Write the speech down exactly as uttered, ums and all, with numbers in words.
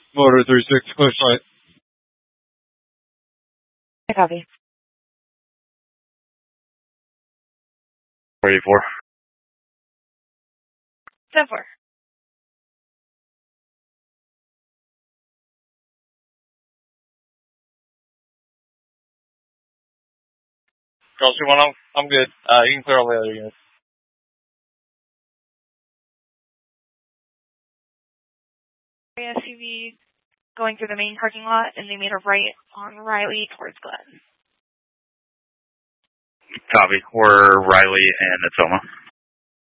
Motor three six, clear flight. I copy. four eighty-four. seven four. Girls two one oh, I'm good. Uh, you can clear all the other units. S U V going through the main parking lot, and they made a right on Riley towards Glen. Copy. We're Riley and Natoma.